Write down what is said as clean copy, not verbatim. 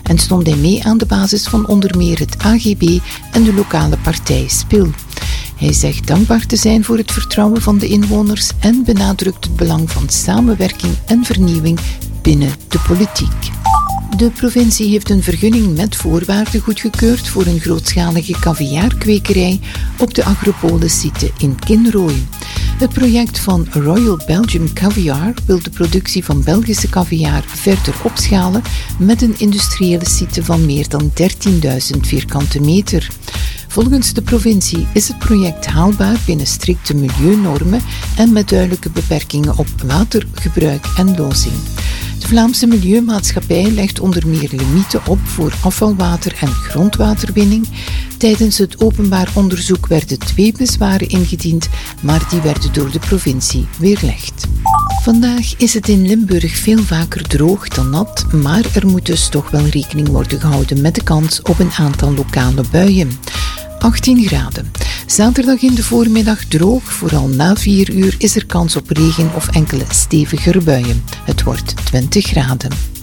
en stond hij mee aan de basis van onder meer het AGB en de lokale partij SPIL. Hij zegt dankbaar te zijn voor het vertrouwen van de inwoners en benadrukt het belang van samenwerking en vernieuwing binnen de politiek. De provincie heeft een vergunning met voorwaarden goedgekeurd voor een grootschalige caviarkwekerij op de Agropolis-site in Kinrooy. Het project van Royal Belgium Caviar wil de productie van Belgische caviar verder opschalen met een industriële site van meer dan 13.000 vierkante meter. Volgens de provincie is het project haalbaar binnen strikte milieunormen en met duidelijke beperkingen op watergebruik en lozing. De Vlaamse Milieumaatschappij legt onder meer limieten op voor afvalwater en grondwaterwinning. Tijdens het openbaar onderzoek werden 2 bezwaren ingediend, maar die werden door de provincie weerlegd. Vandaag is het in Limburg veel vaker droog dan nat, maar er moet dus toch wel rekening worden gehouden met de kans op een aantal lokale buien. 18 graden. Zaterdag in de voormiddag droog, vooral na 4 uur is er kans op regen of enkele stevigere buien. Het wordt 20 graden.